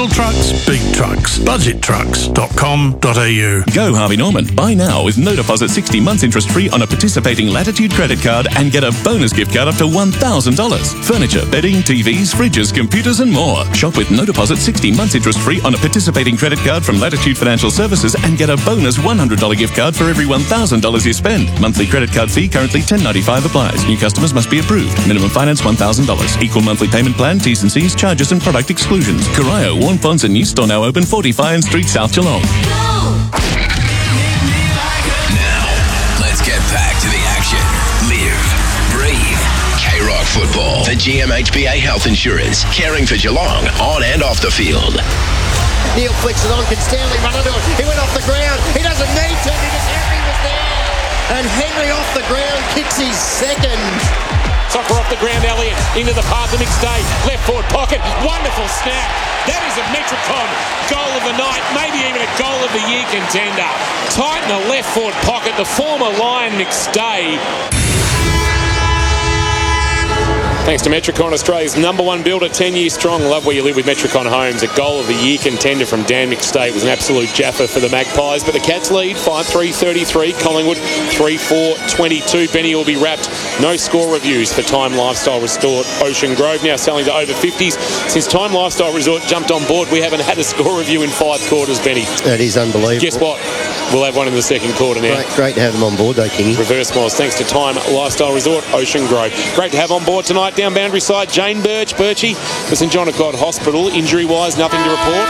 Small trucks, big trucks. Budgettrucks.com.au. Go Harvey Norman. Buy now with no deposit 60 months interest free on a participating Latitude credit card and get a bonus gift card up to $1,000. Furniture, bedding, TVs, fridges, computers and more. Shop with no deposit 60 months interest free on a participating credit card from Latitude Financial Services and get a bonus $100 gift card for every $1,000 you spend. Monthly credit card fee currently $10.95 applies. New customers must be approved. Minimum finance $1,000. Equal monthly payment plan, T's and C's, charges and product exclusions. Corio, Warren Ponds and new store now open 40 Fyne Street, South Geelong. Now, let's get back to the action. Live, breathe, K-Rock football. The GMHBA Health Insurance, caring for Geelong on and off the field. Neil flicks it on. Can Stanley run into it? He went off the ground. He doesn't need to because Henry was there. And Henry off the ground kicks his second. Soccer off the ground, Elliott into the path of McStay. Left forward pocket. Wonderful snap. That is a Metricon goal of the night, maybe even a goal of the year contender. Tight in the left forward pocket. The former Lion McStay. Thanks to Metricon, Australia's #1 builder, 10 years strong. Love where you live with Metricon Homes. A goal of the year contender from Dan McStay. It was an absolute jaffa for the Magpies, but the Cats lead 5-3-33. Collingwood 3-4-22. Benny will be wrapped. No score reviews for Time Lifestyle Resort Ocean Grove, now selling to over 50s. Since Time Lifestyle Resort jumped on board, we haven't had a score review in 5 quarters, Benny. That is unbelievable. Guess what? We'll have one in the second quarter now. Great to have them on board though, Kingy. Reverse Miles, thanks to Time Lifestyle Resort Ocean Grove. Great to have on board tonight down Boundary Side, Jane Birchie, the St John of God Hospital. Injury-wise, nothing to report.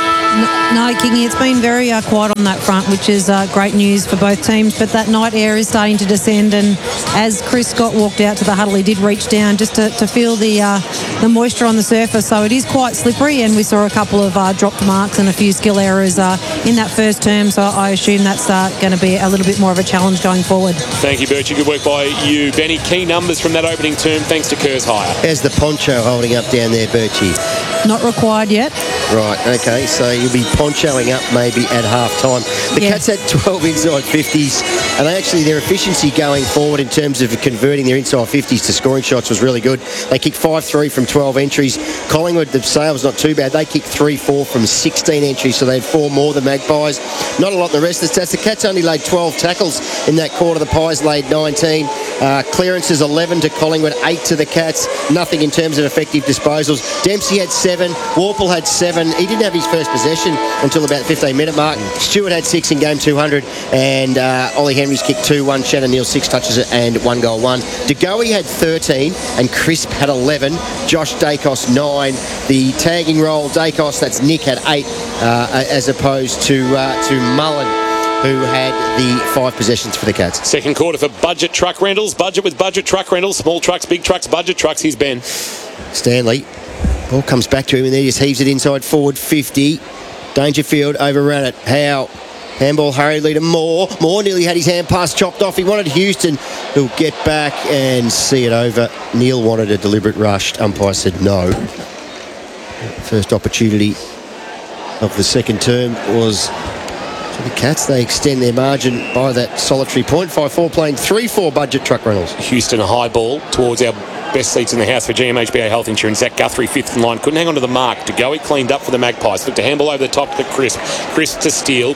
No, Kingy, it's been very quiet on that front, which is great news for both teams. But that night air is starting to descend, and as Chris Scott walked out to the huddle, he did reach down just to feel the moisture on the surface. So it is quite slippery, and we saw a couple of dropped marks and a few skill errors in that first term. So I assume that's going to be a little bit more of a challenge going forward. Thank you, Birchie. Good work by you, Benny. Key numbers from that opening term, thanks to Kerrs Hire. How's the poncho holding up down there, Birchie? Not required yet. Right, okay, so you'll be ponchoing up maybe at half-time. The Cats had 12 inside 50s, and their efficiency going forward in terms of converting their inside 50s to scoring shots was really good. They kicked 5-3 from 12 entries. Collingwood, the sales not too bad. They kicked 3-4 from 16 entries, so they had 4 more than Magpies. Not a lot in the rest of the stats. The Cats only laid 12 tackles in that quarter. The Pies laid 19. Clearances 11 to Collingwood, 8 to the Cats. Nothing in terms of effective disposals. Dempsey had 7. Warple had 7. He didn't have his first possession until about the 15-minute mark. Stewart had 6 in game 200, and Ollie Henry's kicked 2-1. Shannon Neal 6 touches and 1 goal 1. De Goey had 13, and Crisp had 11. Josh Dacos 9. The tagging role, Dacos, that's Nick, had 8, as opposed to Mullen, who had the 5 possessions for the Cats. Second quarter for Budget Truck Rentals. Budget with Budget Truck Rentals. Small trucks, big trucks, Budget Trucks. Here's Ben. Stanley. Ball comes back to him and then he just heaves it inside forward 50. Dangerfield overran it. Howe. Handball hurriedly to Moore. Moore nearly had his hand pass chopped off. He wanted Houston, who'll get back and see it over. Neil wanted a deliberate rush. Umpire said no. First opportunity of the second term was for the Cats. They extend their margin by that solitary point. 5-4 playing 3-4 Budget Truck Rentals. Houston a high ball towards our best seats in the house for GMHBA Health Insurance. Zach Guthrie, 5th in line. Couldn't hang on to the mark. De Goey cleaned up for the Magpies. Flicked a handball over the top to Crisp. Crisp to Steele.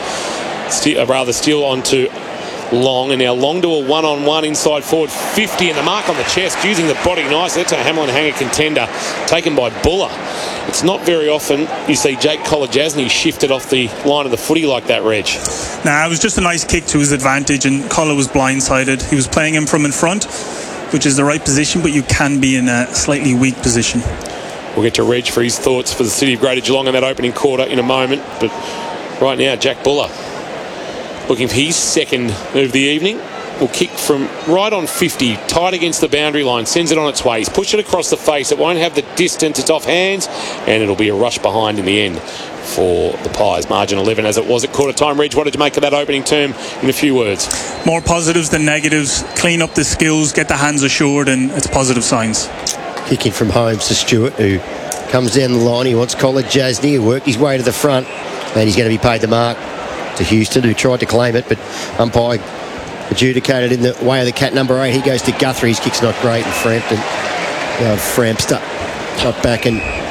Steele onto Long. And now Long to a one-on-one inside forward 50. And the mark on the chest using the body nice. That's a Hamlin hanger contender taken by Buller. It's not very often you see Jake Kolodjasny shifted off the line of the footy like that, Reg. Nah, it was just a nice kick to his advantage, and Collar was blindsided. He was playing him from in front, which is the right position, but you can be in a slightly weak position. We'll get to Reg for his thoughts for the City of Greater Geelong in that opening quarter in a moment. But right now, Jack Buller looking for his second of the evening. Will kick from right on 50, tight against the boundary line, sends it on its way. He's pushed it across the face. It won't have the distance. It's off hands, and it'll be a rush behind in the end for the Pies. Margin 11 as it was at quarter time. Reg, what did you make of that opening term in a few words? More positives than negatives. Clean up the skills, get the hands assured, and it's positive signs. Kicking from Holmes to Stewart, who comes down the line. He wants Kolodjasny, who worked his way to the front, and he's going to be paid the mark to Houston, who tried to claim it, but umpire adjudicated in the way of the Cat number 8. He goes to Guthrie. His kick's not great, and Frampton, Frampster, got back and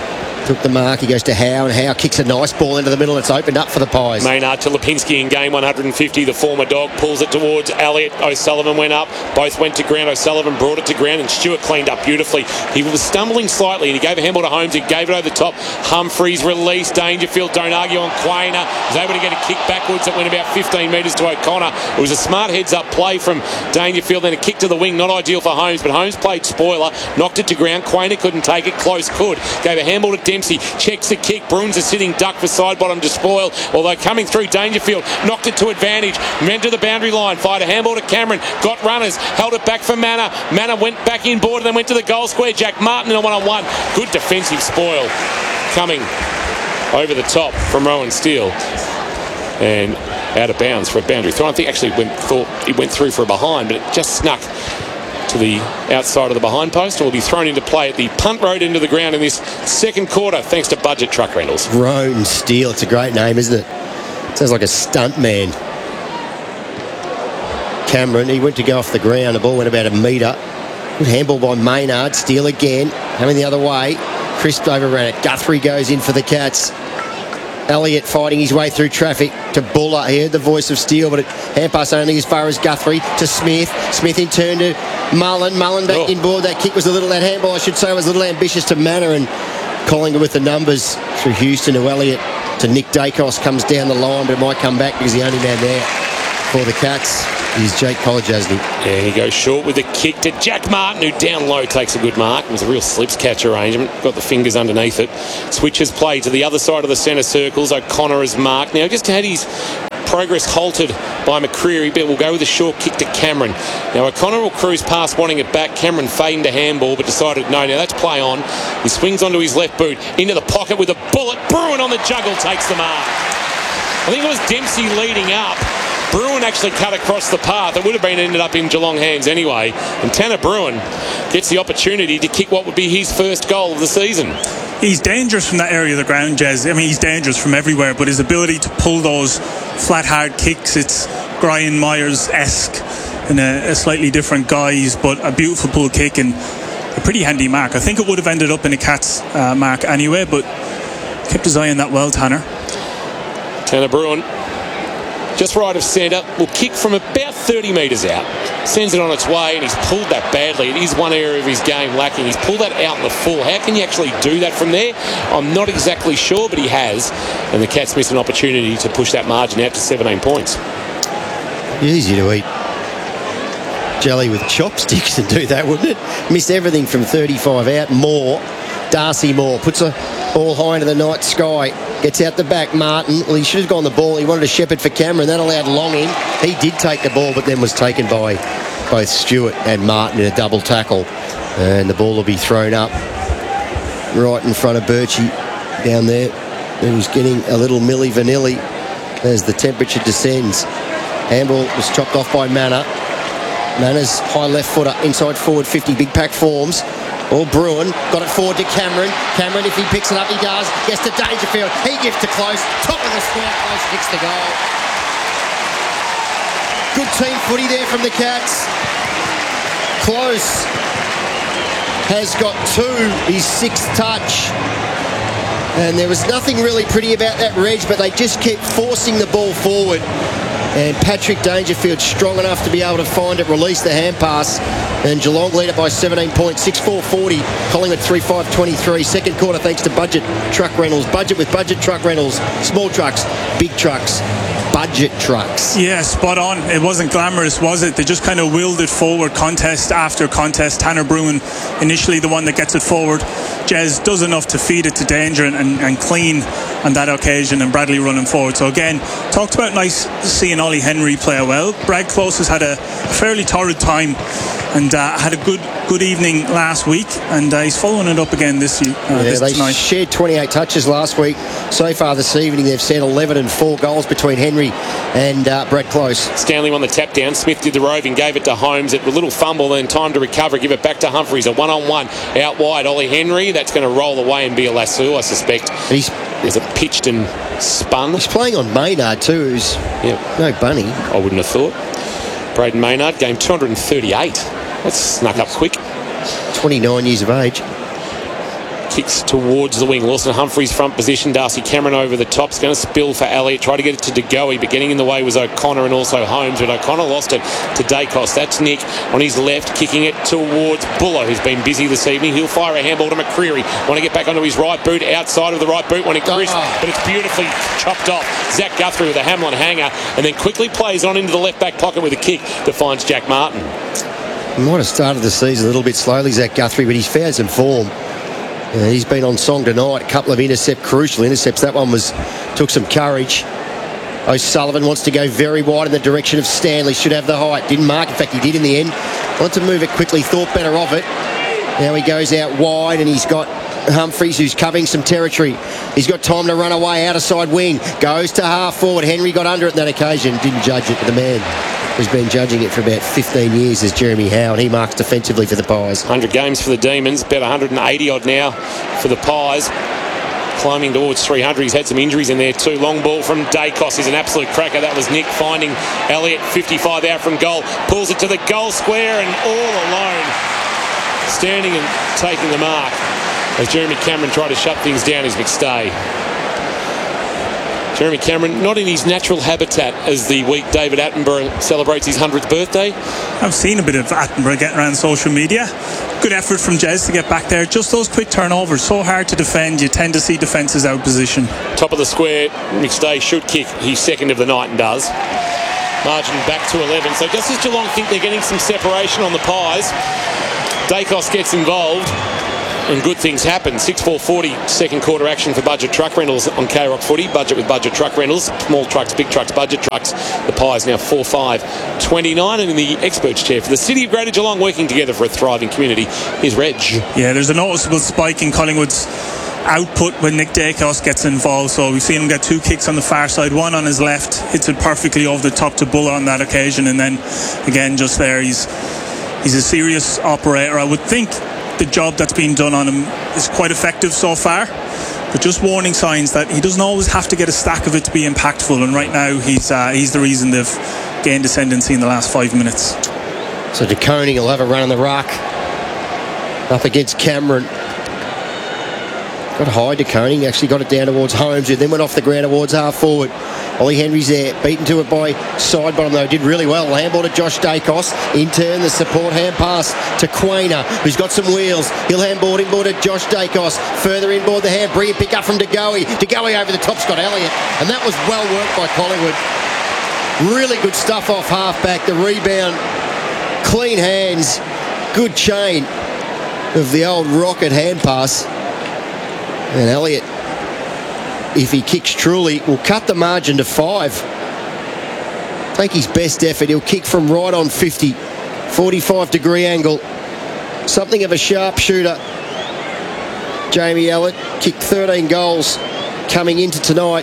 took the mark. He goes to Howe, and Howe kicks a nice ball into the middle. It's opened up for the Pies. Maynard to Lipinski in game 150. The former dog pulls it towards Elliott. O'Sullivan went up. Both went to ground. O'Sullivan brought it to ground, and Stewart cleaned up beautifully. He was stumbling slightly, and he gave a handball to Holmes. He gave it over the top. Humphreys released. Dangerfield, don't argue on Quainer. Was able to get a kick backwards that went about 15 metres to O'Connor. It was a smart heads-up play from Dangerfield. Then a kick to the wing. Not ideal for Holmes, but Holmes played spoiler. Knocked it to ground. Quainer couldn't take it. Close could. Gave a handball to Dempsey. Checks the kick. Bruins are sitting duck for side bottom to spoil. Although coming through, Dangerfield knocked it to advantage. Ran to the boundary line. Fired a handball to Cameron. Got runners. Held it back for Manor. Manor went back inboard and then went to the goal square. Jack Martin in a one-on-one. Good defensive spoil coming over the top from Rowan Steele. And out of bounds for a boundary throw. I think actually thought it went through for a behind, but it just snuck to the outside of the behind post and will be thrown into play at the punt road into the ground in this second quarter, thanks to Budget Truck Rentals. Rowan Steele, it's a great name, isn't it? Sounds like a stunt man. Cameron, he went to go off the ground. The ball went about a metre. Good handball by Maynard. Steele again, coming the other way. Crisp overran it. Guthrie goes in for the Cats. Elliott fighting his way through traffic to Buller. He heard the voice of Steele, but it hand pass only as far as Guthrie to Smith. Smith in turn to Mullen. Mullen back inboard. That kick was that handball, I should say, was a little ambitious to Manor, and Collingwood with the numbers through Houston to Elliott to Nick Dacos comes down the line, but it might come back because the only man there for the Cats is Jake Kolodjasny. Yeah, he goes short with a kick to Jack Martin, who down low takes a good mark. It was a real slips catch arrangement. Got the fingers underneath it. Switches play to the other side of the centre circles. O'Connor is marked. Now, just had his progress halted by McCreary, but we'll go with a short kick to Cameron. Now, O'Connor will cruise past wanting it back. Cameron feigned a handball, but decided no. Now, that's play on. He swings onto his left boot, into the pocket with a bullet. Bruin on the juggle takes the mark. I think it was Dempsey leading up. Bruin actually cut across the path. It would have ended up in Geelong hands anyway. And Tanner Bruin gets the opportunity to kick what would be his first goal of the season. He's dangerous from that area of the ground, Jez. I mean, he's dangerous from everywhere, but his ability to pull those flat, hard kicks, it's Brian Myers-esque in a slightly different guise, but a beautiful pull kick and a pretty handy mark. I think it would have ended up in a Cats mark anyway, but kept his eye on that well, Tanner. Tanner Bruin, just right of centre, will kick from about 30 metres out. Sends it on its way, and he's pulled that badly. It is one area of his game lacking. He's pulled that out in the full. How can you actually do that from there? I'm not exactly sure, but he has. And the Cats missed an opportunity to push that margin out to 17 points. Easy to eat jelly with chopsticks and do that, wouldn't it? Missed everything from 35 out. Darcy Moore puts a ball high into the night sky. Gets out the back, Martin. Well, he should have gone the ball. He wanted to shepherd for Cameron. That allowed Long in. He did take the ball, but then was taken by both Stewart and Martin in a double tackle. And the ball will be thrown up right in front of Birchie down there, who's getting a little Milli Vanilli as the temperature descends. Handball was chopped off by Manor. Manor's high left footer, inside forward 50, big pack forms. Or Bruin got it forward to Cameron. Cameron, if he picks it up, he does. Gets to Dangerfield. He gives to Close. Top of the square. Close kicks the goal. Good team footy there from the Cats. Close has got his sixth touch. And there was nothing really pretty about that, Reg, but they just kept forcing the ball forward. And Patrick Dangerfield strong enough to be able to find it, release the hand pass. And Geelong lead it by 17 points, 6-4-40. Collingwood 3-5-23. Second quarter thanks to Budget Truck Rentals. Budget with Budget Truck Rentals. Small trucks, big trucks, budget trucks. Yeah, spot on. It wasn't glamorous, was it? They just kind of willed it forward contest after contest. Tanner Bruin initially the one that gets it forward. Jez does enough to feed it to danger and clean on that occasion, and Bradley running forward. So again, talked about nice seeing Ollie Henry play well. Brad Close has had a fairly torrid time and had a good evening last week, and he's following it up again this week. They shared 28 touches last week. So far this evening they've sent 11 and 4 goals between Henry and Brad Close. Stanley won the tap down. Smith did the roving, gave it to Holmes. It was a little fumble, then time to recover, give it back to Humphreys. A one-on-one out wide. Ollie Henry, that's going to roll away and be a lasso, I suspect. There's a pitched and spun. He's playing on Maynard too, who's no bunny. I wouldn't have thought. Braden Maynard, game 238. That's snuck up quick. 29 years of age. kicks towards the wing. Lawson Humphries front position. Darcy Cameron over the top. It's going to spill for Elliott. Try to get it to De Goey, but getting in the way was O'Connor and also Holmes. But O'Connor lost it to Dacos. That's Nick on his left, kicking it towards Buller, who's been busy this evening. He'll fire a handball to McCreary. Want to get back onto his right boot. Outside of the right boot, wanting Chris, but it's beautifully chopped off. Zach Guthrie with a Hamlin hanger, and then quickly plays on into the left back pocket with a kick that finds Jack Martin. He might have started the season a little bit slowly, Zach Guthrie, but he's found some form. He's been on song tonight. A couple of crucial intercepts. That one took some courage. O'Sullivan wants to go very wide in the direction of Stanley. Should have the height. Didn't mark. In fact, he did in the end. Wanted to move it quickly. Thought better of it. Now he goes out wide, and he's got Humphries, who's covering some territory. He's got time to run away. Outer side wing. Goes to half forward. Henry got under it on that occasion. Didn't judge it. The man who's been judging it for about 15 years is Jeremy Howe, and he marks defensively for the Pies. 100 games for the Demons. About 180 odd now for the Pies. Climbing towards 300. He's had some injuries in there too. Long ball from Dacos is an absolute cracker. That was Nick finding Elliott. 55 out from goal. Pulls it to the goal square, and all alone, standing and taking the mark as Jeremy Cameron tried to shut things down is McStay. Jeremy Cameron, not in his natural habitat as the week David Attenborough celebrates his 100th birthday. I've seen a bit of Attenborough getting around social media. Good effort from Jez to get back there. Just those quick turnovers, so hard to defend. You tend to see defences out of position. Top of the square, McStay should kick his second of the night and does. Margin back to 11. So just as Geelong think they're getting some separation on the Pies, Dacos gets involved and good things happen. 6-4-40 second quarter action for Budget Truck Rentals on K-Rock Footy. Budget with Budget Truck Rentals. Small trucks, big trucks, Budget Trucks. The Pies now 4-5-29, and in the experts chair for the City of Greater Geelong, working together for a thriving community, is Reg. Yeah, there's a noticeable spike in Collingwood's output when Nick Dacos gets involved. So we've seen him get 2 kicks on the far side, one on his left, hits it perfectly over the top to Buller on that occasion, and then again just there he's a serious operator. I would think the job that's been done on him is quite effective so far, but just warning signs that he doesn't always have to get a stack of it to be impactful, and right now he's the reason they've gained ascendancy in the last 5 minutes. So De Koning will have a run on the ruck up against Cameron. Got high. De Koning actually got it down towards Holmes, who then went off the ground towards half forward. Ollie Henry's there, beaten to it by side bottom though, did really well. Handball to Josh Dacos. In turn, the support hand pass to Quainer, who's got some wheels. He'll handball inboard to Josh Dacos. Further inboard the hand, brilliant pick up from De Goey. De Goey over the top, Scott Elliott. And that was well worked by Collingwood. Really good stuff off halfback. The rebound, clean hands, good chain of the old rocket hand pass. And Elliott, if he kicks truly, will cut the margin to 5. Take his best effort. He'll kick from right on 50. 45-degree angle. Something of a sharpshooter. Jamie Elliott kicked 13 goals coming into tonight.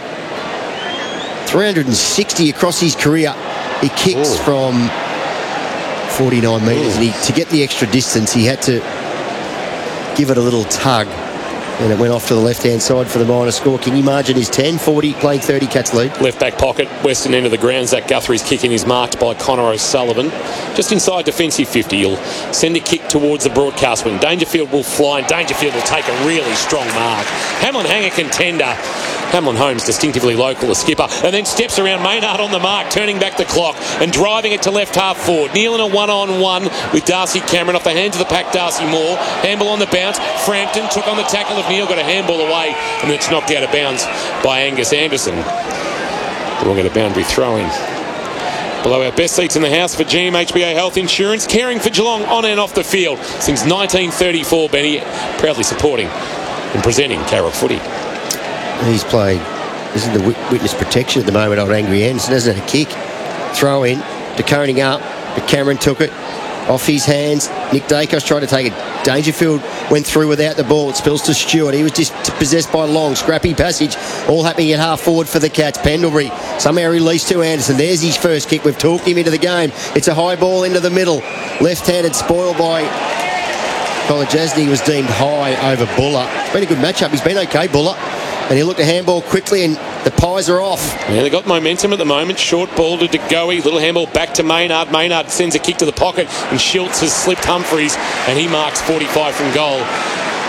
360 across his career. He kicks from 49 metres. And to get the extra distance, he had to give it a little tug. And it went off to the left-hand side for the minor score. Can you margin is 10, 40, playing 30, Cats lead. Left back pocket, western end of the ground. Zach Guthrie's kicking is marked by Connor O'Sullivan. Just inside defensive 50. He'll send a kick towards the broadcast wing. Dangerfield will fly, and Dangerfield will take a really strong mark. Hamlin hanger contender. Hamlin Holmes, distinctively local, the skipper, and then steps around Maynard on the mark, turning back the clock and driving it to left half forward. Neil in a one-on-one with Darcy Cameron off the hands of the pack. Darcy Moore, handball on the bounce. Frampton took on the tackle of Neil, got a handball away, and it's knocked out of bounds by Angus Anderson. We'll get a boundary throw-in. Below our best seats in the house for GMHBA Health Insurance, caring for Geelong on and off the field since 1934. Benny, proudly supporting and presenting K-Rock Footy. He's playing, this is the witness protection at the moment, old Angry Anderson. Hasn't had a kick. Throw in, De Koning up, but Cameron took it off his hands. Nick Dacos tried to take it. Dangerfield went through without the ball. It spills to Stewart. He was just possessed by Long. Scrappy passage. All happening at half forward for the Cats. Pendlebury somehow released to Anderson. There's his first kick. We've talked him into the game. It's a high ball into the middle. Left-handed spoiled by Colin Jasny. Was deemed high over Buller. It's been a good matchup. He's been okay, Buller. And he looked at handball quickly, and the Pies are off. Yeah, they've got momentum at the moment. Short ball to De Goey. Little handball back to Maynard. Maynard sends a kick to the pocket, and Schultz has slipped Humphries, and he marks 45 from goal.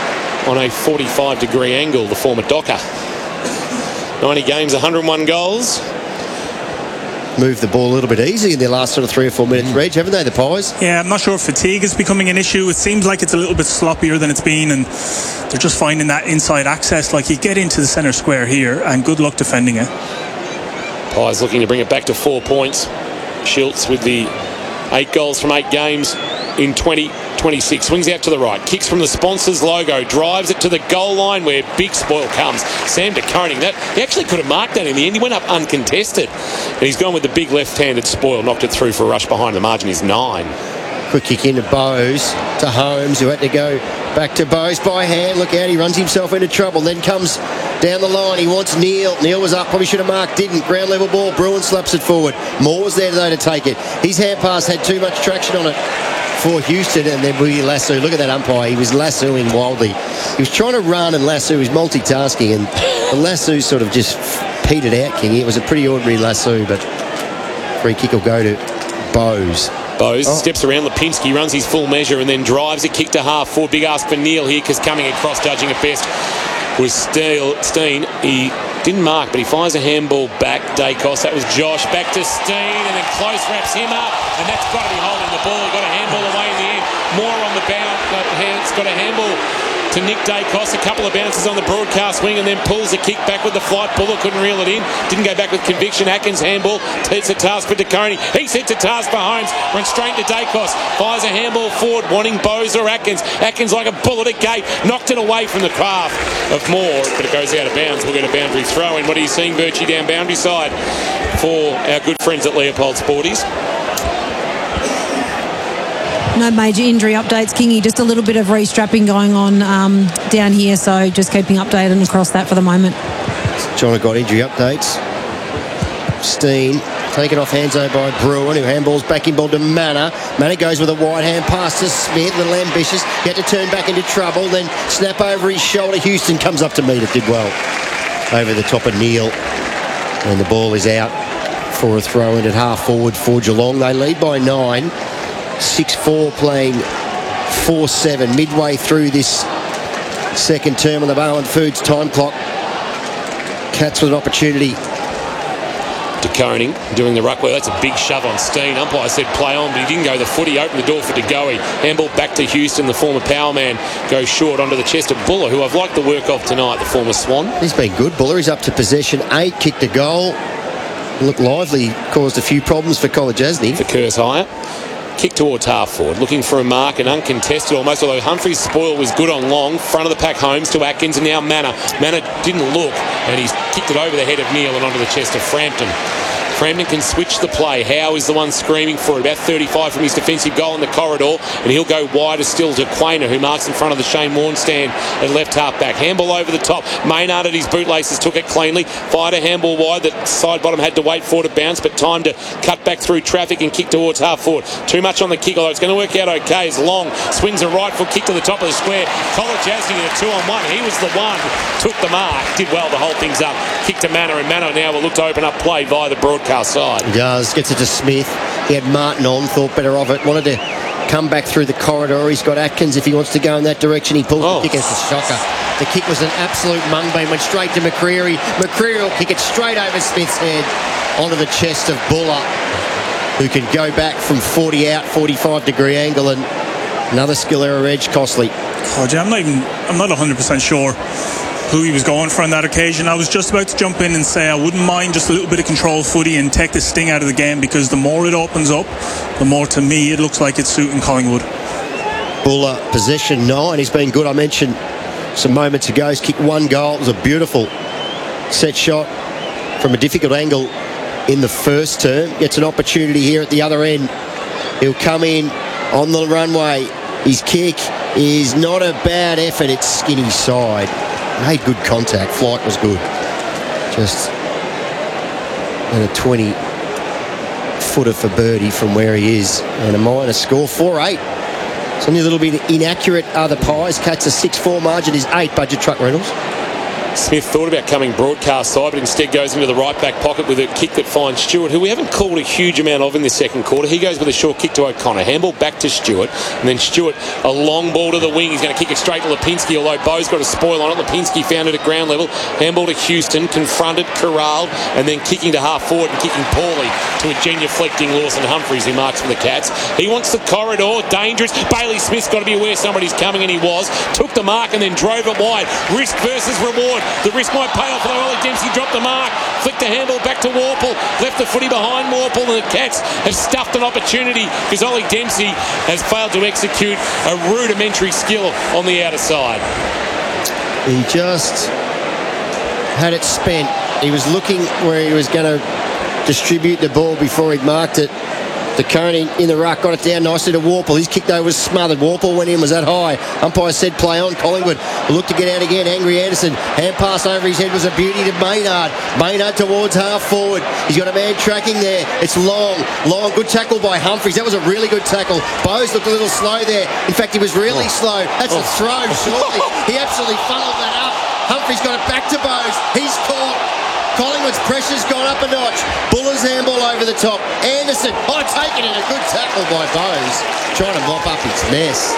on a 45-degree angle, the former Docker. 90 games, 101 goals. Moved the ball a little bit easy in their last sort of 3 or 4 minutes, Reg, haven't they, the Pies? Yeah, I'm not sure if fatigue is becoming an issue. It seems like it's a little bit sloppier than it's been, and they're just finding that inside access. Like, you get into the centre square here, and good luck defending it. Pies looking to bring it back to 4 points. Schultz with the 8 goals from 8 games in 2026. Swings out to the right, kicks from the sponsor's logo, drives it to the goal line where big spoil comes. Sam De Koning, that he actually could have marked that in the end. He went up uncontested, and he's gone with the big left-handed spoil, knocked it through for a rush behind. The margin is 9. Quick kick into Bowes, to Holmes, who had to go back to Bowes by hand. Look out, he runs himself into trouble. Then comes down the line, he wants Neil. Neil was up, probably should have marked, didn't. Ground level ball, Bruin slaps it forward. Moore was there today to take it. His hand pass had too much traction on it for Houston, and then Willie Lasso. Look at that umpire, he was lassoing wildly. He was trying to run and lasso, he was multitasking, and the lasso sort of just petered out, King. It was a pretty ordinary lasso, but free kick will go to Bowes. Bowes steps around Lipinski, runs his full measure, and then drives a kick to half forward. Big ask for Neil here, because coming across, judging at best, was Steen. He didn't mark, but he fires a handball back. Dacos, that was Josh, back to Steen, and then close wraps him up, and that's got to be holding the ball. He got a handball away in the end. Moore on the bounce, it's got a handball to Nick Dacos, a couple of bounces on the broadcast wing, and then pulls the kick back with the flight. Buller couldn't reel it in, didn't go back with conviction. Atkins handball, it's a task for De Koning. He sets a task for Holmes, runs straight to Dacos, fires a handball forward, wanting Bowes or Atkins. Atkins like a bullet at gate, knocked it away from the craft of Moore, but it goes out of bounds. We'll get a boundary throw in. What are you seeing, Birchie, down boundary side for our good friends at Leopold Sporties? No major injury updates, Kingy. Just a little bit of restrapping going on down here, so just keeping updated across that for the moment. John got injury updates. Steen taken off hands over by Bruin, who handballs back in ball to Manor. Manor goes with a wide hand pass to Smith, little ambitious. He had to turn back into trouble, then snap over his shoulder. Houston comes up to meet it, did well. Over the top of Neil, and the ball is out for a throw in at half forward for Geelong. They lead by 9. 6-4 playing 4-7 midway through this second term on the Barwon Foods time clock. Cats with an opportunity. De Koning doing the ruck. Well, that's a big shove on Steen. Umpire said play on, but he didn't go the foot. He opened the door for De Goey. Handball back to Houston. The former power man goes short onto the chest of Buller, who I've liked the work of tonight, the former Swan. He's been good. Buller is up to possession 8, kicked a goal. Looked lively, caused a few problems for College Asney. For Curse Hire. Kick towards half forward, looking for a mark and uncontested almost, although Humphrey's spoil was good on long. Front of the pack, Holmes to Atkins, and now Manor. Manor didn't look, and he's kicked it over the head of Neil and onto the chest of Frampton. Frampton can switch the play. Howe is the one screaming for it. About 35 from his defensive goal in the corridor, and he'll go wider still to Quainer, who marks in front of the Shane Warne stand at left half back. Handball over the top. Maynard at his bootlaces took it cleanly. Fired a handball wide that side bottom had to wait for it to bounce, but time to cut back through traffic and kick towards half forward. Too much on the kick, although it's going to work out okay. As Long swings a right foot kick to the top of the square. College Asney in a 2-on-1. He was the one, took the mark, did well to hold things up. Kick to Manor, and Manor now will look to open up play via the broadcast side. He does, gets it to Smith. He had Martin on, thought better of it. Wanted to come back through the corridor. He's got Atkins if he wants to go in that direction. He pulls the kick as a shocker. The kick was an absolute mungbean, went straight to McCreary. McCreary will kick it straight over Smith's head onto the chest of Buller, who can go back from 40 out, 45-degree angle, and another skill error edge, costly. Oh, yeah, I'm not 100% sure who he was going for on that occasion. I was just about to jump in and say I wouldn't mind just a little bit of control footy and take the sting out of the game, because the more it opens up, the more to me it looks like it's suiting Collingwood. Buller, possession 9. He's been good. I mentioned some moments ago, he's kicked 1 goal. It was a beautiful set shot from a difficult angle in the first term. Gets an opportunity here at the other end. He'll come in on the runway. His kick is not a bad effort. It's skinny side. Made good contact. Flight was good. Just a 20-footer for birdie from where he is. And a minor score, 4-8. It's only a little bit inaccurate. Other Pies. Cats a 6-4 margin is 8. Budget Truck Rentals. Smith thought about coming broadcast side, but instead goes into the right back pocket with a kick that finds Stewart, who we haven't called a huge amount of in the second quarter. He goes with a short kick to O'Connor. Handball back to Stewart, and then Stewart, a long ball to the wing. He's going to kick it straight to Lipinski, although Bo's got a spoil on it. Lipinski found it at ground level. Handball to Houston, confronted, corralled, and then kicking to half forward and kicking poorly to a genuflecting Lawson Humphries, who marks for the Cats. He wants the corridor, dangerous. Bailey Smith's got to be aware somebody's coming, and he was. Took the mark and then drove it wide. Risk versus reward. The risk might pay off, although Ollie Dempsey dropped the mark. Flicked the handle back to Warple. Left the footy behind Warple, and the Cats have stuffed an opportunity because Ollie Dempsey has failed to execute a rudimentary skill on the outer side. He just had it spent. He was looking where he was going to distribute the ball before he'd marked it. De Koning in the ruck, got it down nicely to Warple. His kick though was smothered. Warple went in, was that high. Umpire said play on. Collingwood looked to get out again. Angry Anderson, hand pass over his head was a beauty to Maynard. Maynard towards half forward. He's got a man tracking there. It's long. Good tackle by Humphries. That was a really good tackle. Bowes looked a little slow there. In fact, he was really slow. That's a throw, surely. He absolutely funneled that up. Humphries got it back to Bowes. He's caught. Collingwood's pressure's gone up a notch. Buller's handball over the top. Anderson, taken in a good tackle by Bowes, trying to mop up his mess.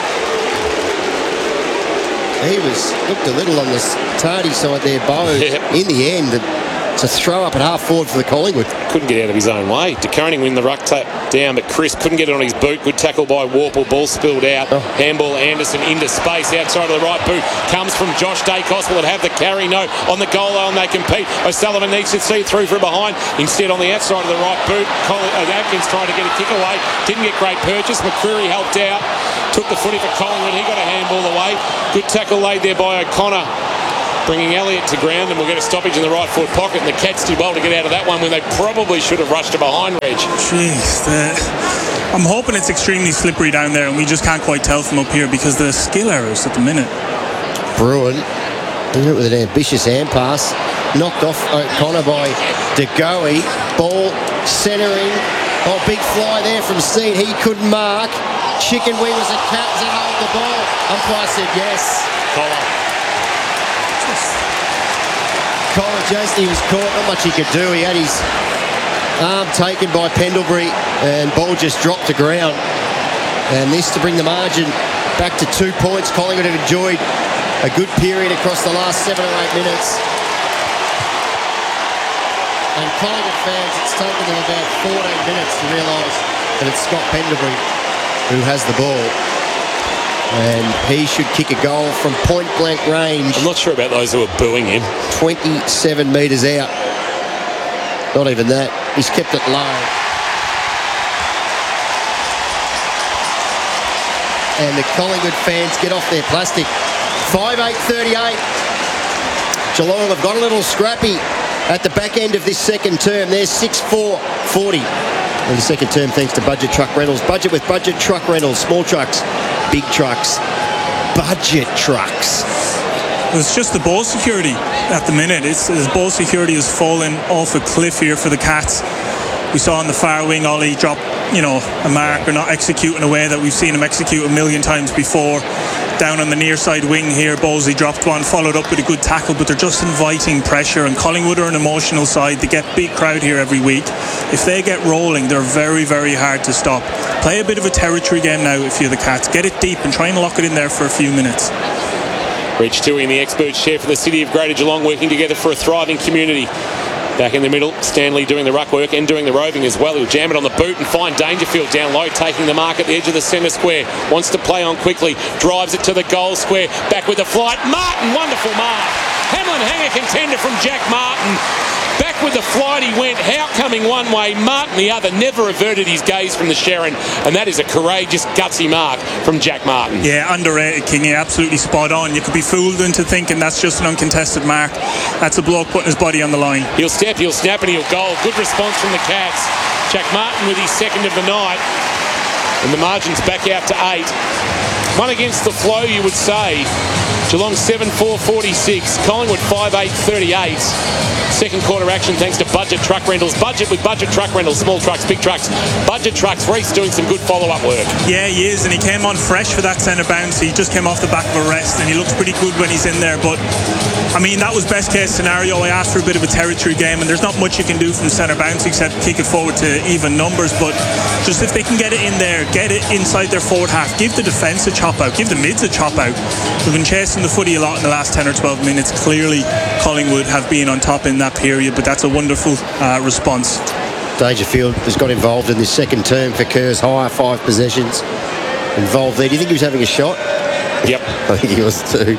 He looked a little on the tardy side there, Bowes. Yep. In the end, it's a throw up at half forward for the Collingwood. Couldn't get out of his own way. De Koning win the ruck down, but Chris couldn't get it on his boot. Good tackle by Warple. Ball spilled out. Handball Anderson into space outside of the right boot. Comes from Josh Dacos. Will it have the carry? No. On the goal line they compete. O'Sullivan needs to see through from behind. Instead on the outside of the right boot, Atkins tried to get a kick away. Didn't get great purchase. McCreary helped out. Took the footy for Collingwood. He got a handball away. Good tackle laid there by O'Connor, bringing Elliott to ground, and we'll get a stoppage in the right foot pocket, and the Cats did well to get out of that one when they probably should have rushed to behind, Reg. Jeez, I'm hoping it's extremely slippery down there and we just can't quite tell from up here because the skill errors at the minute. Bruin did it with an ambitious hand pass, knocked off O'Connor by De Goey. Ball centering. Big fly there from Steen. He couldn't mark. Chicken wing was at Captain hold the ball. Umpire said yes. Colin Jasny was caught, not much he could do. He had his arm taken by Pendlebury and ball just dropped to ground. And this to bring the margin back to 2 points. Collingwood have enjoyed a good period across the last 7 or 8 minutes. And Collingwood fans, it's taken them about 14 minutes to realise that it's Scott Pendlebury who has the ball. And he should kick a goal from point-blank range. I'm not sure about those who are booing him. 27 metres out. Not even that. He's kept it low. And the Collingwood fans get off their plastic. 5-8-38. Geelong have got a little scrappy at the back end of this second term. They're 6-4-40. In the second term, thanks to Budget Truck Rentals. Budget with Budget Truck Rentals. Small trucks, big trucks, budget trucks. It's just the ball security at the minute. His ball security has fallen off a cliff here for the Cats. We saw on the far wing Ollie drop, a mark or not execute in a way that we've seen him execute a million times before. Down on the near side wing here, Bowlesy dropped one, followed up with a good tackle, but they're just inviting pressure, and Collingwood are an emotional side. They get big crowd here every week. If they get rolling, they're very, very hard to stop. Play a bit of a territory game now if you're the Cats. Get it deep and try and lock it in there for a few minutes. Rich Toohey in the experts chair for the City of Greater Geelong, working together for a thriving community. Back in the middle, Stanley doing the ruck work and doing the roving as well. He'll jam it on the boot and find Dangerfield down low, taking the mark at the edge of the centre square. Wants to play on quickly, drives it to the goal square. Back with the flight, Martin, wonderful mark. Hamlin hanger contender from Jack Martin. Back with the flight he went, Howe coming one way, Martin the other, never averted his gaze from the Sherrin, and that is a courageous, gutsy mark from Jack Martin. Yeah, underrated, Kingy, absolutely spot on. You could be fooled into thinking that's just an uncontested mark. That's a bloke putting his body on the line. He'll step, he'll snap, and he'll goal. Good response from the Cats. Jack Martin with his second of the night, and the margin's back out to 8. One against the flow, you would say. Geelong 7-4-46. Collingwood 5-8-38. Second quarter action thanks to Budget Truck Rentals. Budget with Budget Truck Rentals. Small trucks, big trucks. Budget Trucks. Reece doing some good follow-up work. Yeah, he is, and he came on fresh for that centre bounce. He just came off the back of a rest, and he looks pretty good when he's in there. But, I mean, that was best case scenario. I asked for a bit of a territory game, and there's not much you can do from centre bounce except kick it forward to even numbers. But just if they can get it in there, get it inside their forward half, give the defence a chop out, give the mids a chop out. We've been chasing the footy a lot in the last 10 or 12 minutes. Clearly, Collingwood have been on top in that period, but that's a wonderful response. Dangerfield has got involved in this second term for Kerr's higher 5 possessions. Involved there. Do you think he was having a shot? Yep. I think he was too.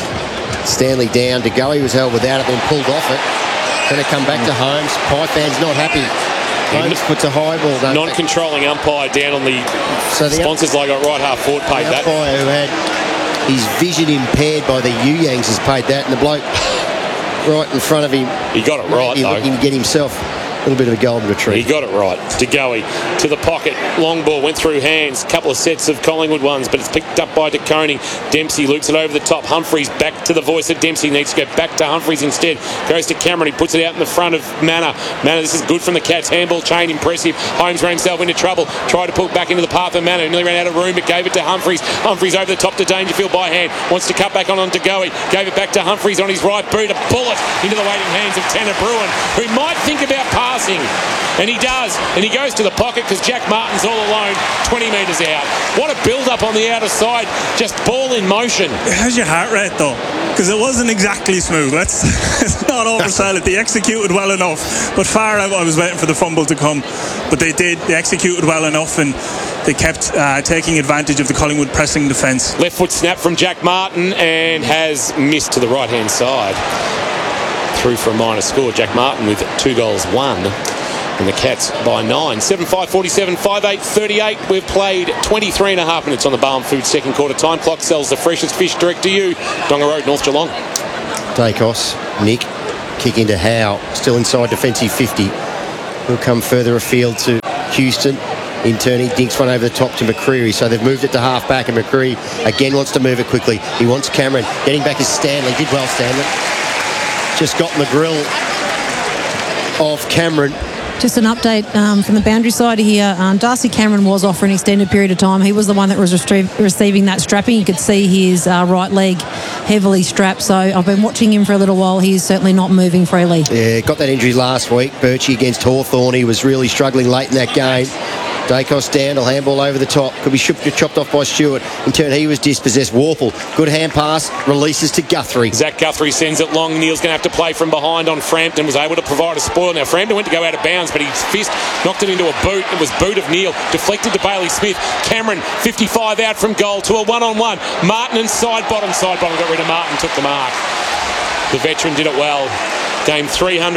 Stanley down to go. He was held without it, then pulled off it. Going to come back to Holmes. Python's not happy. Holmes puts a high ball. Non-controlling umpire down on the sponsors like right half forward paid that. The umpire who had his vision impaired by the Yu-Yangs has paid that, and the bloke right in front of him. He got it right, though. Looking to get himself a little bit of a golden retrieve. He got it right. De Goey to the pocket. Long ball went through hands. Couple of sets of Collingwood ones, but it's picked up by De Koning. Dempsey loops it over the top. Humphreys back to the voice of Dempsey. Needs to go back to Humphreys instead. Goes to Cameron. He puts it out in the front of Manor. Manor, this is good from the Cats. Handball chain, impressive. Holmes ran himself into trouble. Tried to pull it back into the path of Manor. Nearly ran out of room, but gave it to Humphreys. Humphreys over the top to Dangerfield by hand. Wants to cut back on De Goey. Gave it back to Humphreys on his right boot. A bullet into the waiting hands of Tanner Bruin, who might think about passing. And he does, and he goes to the pocket because Jack Martin's all alone, 20 metres out. What a build-up on the outer side, just ball in motion. How's your heart rate, though? Because it wasn't exactly smooth. Let's not oversell it. They executed well enough, but far out I was waiting for the fumble to come. But they did. They executed well enough, and they kept taking advantage of the Collingwood pressing defence. Left foot snap from Jack Martin, and has missed to the right-hand side. Through for a minor score. Jack Martin with 2 goals, 1. And the Cats by 9. 7-5-47, 5-8-38. We've played 23 and a half minutes on the Balm Food second quarter. Time clock sells the freshest fish direct to you. Donga Road, North Geelong. Dacos, Nick, kick into Howe. Still inside defensive 50. Will come further afield to Houston. In turn, he dinks one over the top to McCreary. So they've moved it to half back, and McCreary again wants to move it quickly. He wants Cameron. Getting back is Stanley. Did well, Stanley. Just got in the grill of Cameron. Just an update from the boundary side here. Darcy Cameron was off for an extended period of time. He was the one that was receiving that strapping. You could see his right leg heavily strapped. So I've been watching him for a little while. He's certainly not moving freely. Yeah, got that injury last week. Birchie against Hawthorn. He was really struggling late in that game. Dacos down, he'll handball over the top. Could be chopped off by Stewart. In turn, he was dispossessed. Warple, good hand pass, releases to Guthrie. Zach Guthrie sends it long. Neil's going to have to play from behind on Frampton. Was able to provide a spoil. Now, Frampton went to go out of bounds, but his fist knocked it into a boot. It was boot of Neil. Deflected to Bailey Smith. Cameron, 55 out from goal to a one-on-one. Martin and side bottom. Got rid of Martin, took the mark. The veteran did it well. Game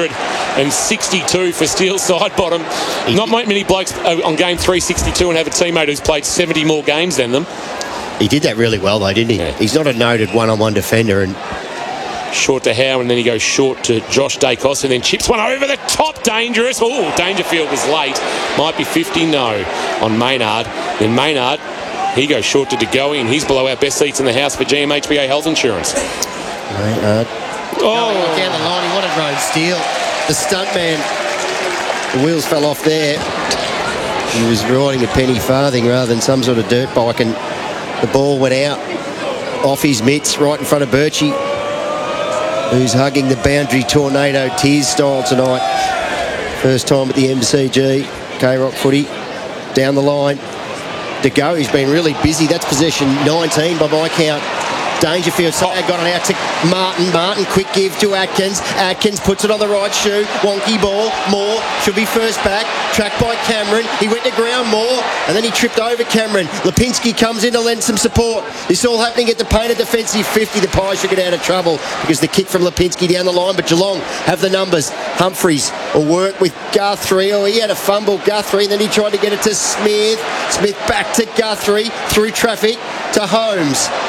362 for Steele side bottom. Not many blokes on game 362 and have a teammate who's played 70 more games than them. He did that really well, though, didn't he? Yeah. He's not a noted one-on-one defender. And short to Howe, and then he goes short to Josh Dacos, and then chips one over the top. Dangerous. Oh, Dangerfield was late. Might be 50, no, on Maynard. Then Maynard, he goes short to De Goey, and he's below our best seats in the house for GMHBA Health Insurance. Maynard. Oh, down the line, he wanted Rose Steele. The stuntman, the wheels fell off there. He was riding a penny farthing rather than some sort of dirt bike, and the ball went out off his mitts right in front of Birchie, who's hugging the boundary tornado tears style tonight. First time at the MCG. K-Rock footy down the line. De Goey's been really busy. That's possession 19 by my count. Dangerfield got it out to Martin. Martin, quick give to Atkins. Atkins puts it on the right shoe. Wonky ball. Moore should be first back. Tracked by Cameron. He went to ground, Moore, and then he tripped over Cameron. Lipinski comes in to lend some support. This all happening at the painted defensive 50. The Pies should get out of trouble because the kick from Lipinski down the line, but Geelong have the numbers. Humphreys will work with Guthrie. Oh, he had a fumble, Guthrie, and then he tried to get it to Smith. Smith back to Guthrie through traffic to Holmes.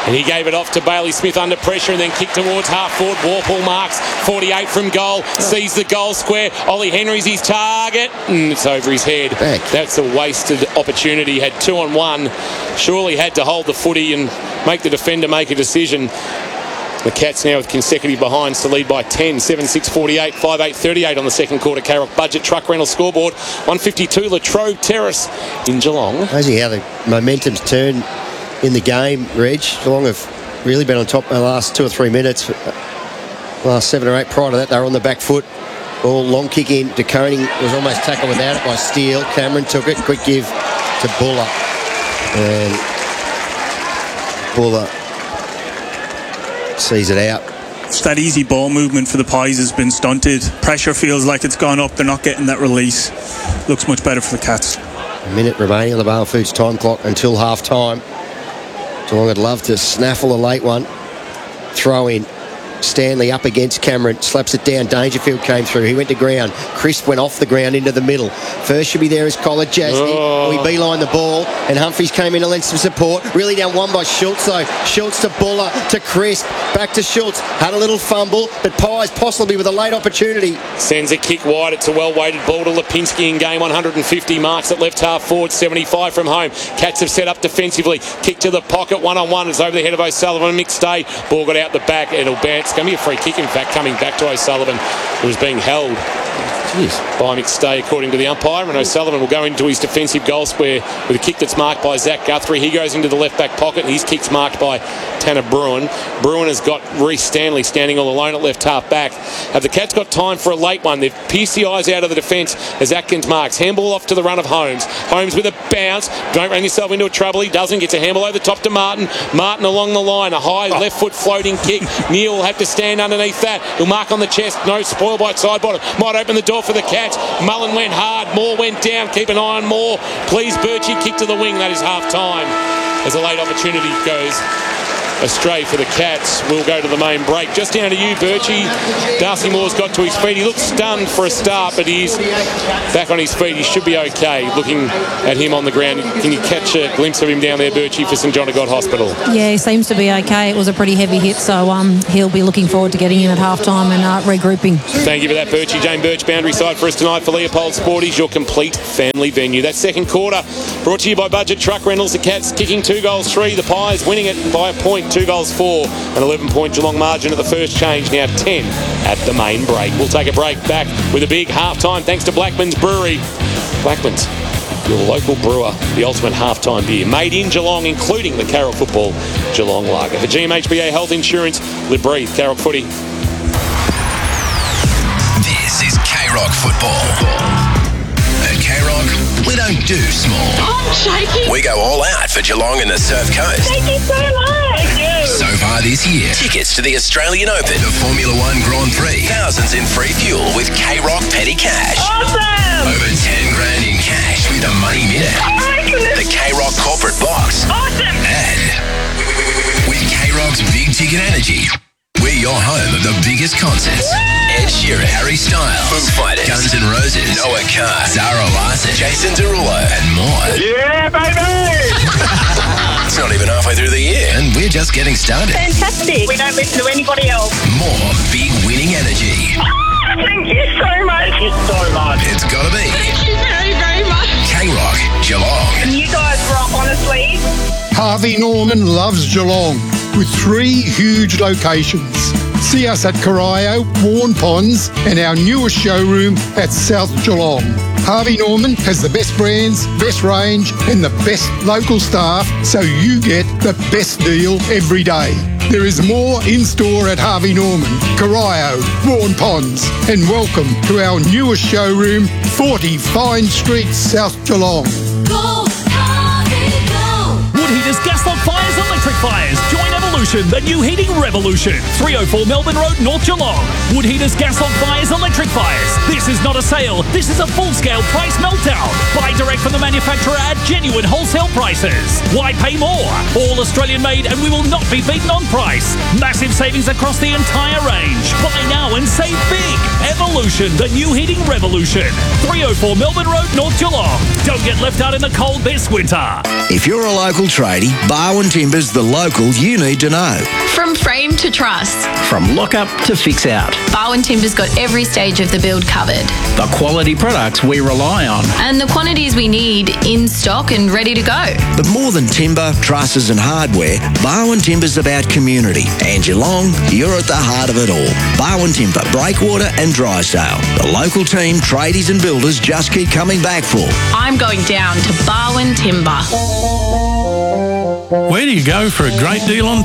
And he gave it off to Bailey Smith under pressure and then kicked towards half forward. Warple marks 48 from goal. Sees the goal square. Ollie Henry's his target. And it's over his head. Back. That's a wasted opportunity. Had 2-on-1. Surely had to hold the footy and make the defender make a decision. The Cats now with consecutive behinds to lead by 10, 7-6, 48, 5-8, 38 on the second quarter. Carrock Budget Truck Rental scoreboard. 152 Latrobe Terrace in Geelong. Amazing how the momentum's turned in the game, Reg. Geelong have really been on top in the last 2 or 3 minutes. Last 7 or 8 prior to that, they were on the back foot. Ball long kick in to Koning. Was almost tackled without it by Steele. Cameron took it. Quick give to Buller. And Buller sees it out. It's that easy ball movement for the Pies has been stunted. Pressure feels like it's gone up. They're not getting that release. Looks much better for the Cats. A minute remaining on the Vale Foods time clock until half time. Geelong would love to snaffle a late one. Throw in. Stanley up against Cameron, slaps it down. Dangerfield came through. He went to ground. Crisp went off the ground into the middle. First should be there is Collar Jasny. We beeline the ball, and Humphries came in to lend some support. Really down one by Schultz though. Schultz to Buller to Crisp. Back to Schultz. Had a little fumble, but Pies possibly with a late opportunity. Sends a kick wide. It's a well-weighted ball to Lipinski in game 150. Marks at left half forward, 75 from home. Cats have set up defensively. Kick to the pocket, 1-on-1. It's over the head of O'Sullivan. Mixed day. Ball got out the back. It'll bounce. It's going to be a free kick, in fact, coming back to O'Sullivan, who was being held by McStay, according to the umpire. And O'Sullivan will go into his defensive goal square with a kick that's marked by Zach Guthrie. He goes into the left back pocket, and his kick's marked by Tanner Bruin. Bruin has got Reece Stanley standing all alone at left half back. Have the Cats got time for a late one? They've pierced the eyes out of the defence as Atkins marks. Handball off to the run of Holmes. Holmes with a bounce. Don't run yourself into a trouble. He doesn't. Gets a handball over the top to Martin. Martin along the line. A high left foot floating kick. Neil will have to stand underneath that. He'll mark on the chest. No, spoil by side bottom. Might open the door for the Cats. Mullen went hard. Moore went down. Keep an eye on Moore. Please, Birchie, kick to the wing. That is half time. As a late opportunity goes astray for the Cats. We'll go to the main break. Just down to you, Birchie. Darcy Moore's got to his feet. He looks stunned for a start, but he's back on his feet. He should be okay. Looking at him on the ground. Can you catch a glimpse of him down there, Birchie, for St John of God Hospital? Yeah, he seems to be okay. It was a pretty heavy hit, so he'll be looking forward to getting in at half-time and regrouping. Thank you for that, Birchie. Jane Birch, boundary side for us tonight for Leopold Sporties, your complete family venue. That second quarter brought to you by Budget Truck Rentals. The Cats kicking 2 goals 3. The Pies winning it by a point, 2 goals 4. An 11-point Geelong margin at the first change, now 10 at the main break. We'll take a break back with a big half-time thanks to Blackman's Brewery. Blackman's, your local brewer, the ultimate half-time beer. Made in Geelong, including the Carroll Football Geelong Lager. For GMHBA Health Insurance, live, breathe, Carroll Footy. This is K-Rock Football. At K-Rock, we don't do small. I'm shaking. We go all out for Geelong and the Surf Coast. Thank you so much. So far this year, tickets to the Australian Open, the Formula One Grand Prix, thousands in free fuel with K-Rock Petty Cash. Awesome. Over 10 grand in cash with a Money Minute. Oh my goodness. The K-Rock Corporate Box. Awesome. And with K-Rock's Big Ticket Energy, we're your home of the biggest concerts. Ed Sheeran, Harry Styles, Foo Fighters, Guns N' Roses, Noah Carr, Zara Larson, Jason Derulo, and more. Yeah, baby. It's not even halfway through the year, and we're just getting started. Fantastic. We don't listen to anybody else. More big winning energy. Thank you so much. Thank you so much. It's gotta be Thank you very, very much. K-Rock, Geelong. And you guys rock, honestly. Harvey Norman loves Geelong with 3 huge locations. See us at Corio, Warren Ponds, and our newest showroom at South Geelong. Harvey Norman has the best brands, best range, and the best local staff, so you get the best deal every day. There is more in store at Harvey Norman, Corio, Warren Ponds, and welcome to our newest showroom, 40 Fine Street, South Geelong. Go, Harvey, go! Wood Heaters, Gaslock Fires, Electric Fires. Join Evolution, the new heating revolution. 304 Melbourne Road, North Geelong. Wood Heaters, Gaslock Fires, Electric Fires. This is not a sale. This is a full-scale price meltdown. Buy direct from the manufacturer at genuine wholesale prices. Why pay more? All Australian made, and we will not be beaten on price. Massive savings across the entire range. Buy now and save big. Evolution, the new heating revolution. 304 Melbourne Road, North Geelong. Don't get left out in the cold this winter. If you're a local tradie, Barwon Timber's the local you need to know. From frame to truss, From lock-up to fix-out. Barwon Timber's got every stage of the build covered. The quality products we rely on. And the quantities we need in stock and ready to go. But more than timber, trusses and hardware, Barwon Timber's about community. And Geelong, you're at the heart of it all. Barwon Timber, breakwater and dry sale. The local team, tradies and builders just keep coming back for. I'm going down to Barwon Timber. Where do you go for a great deal on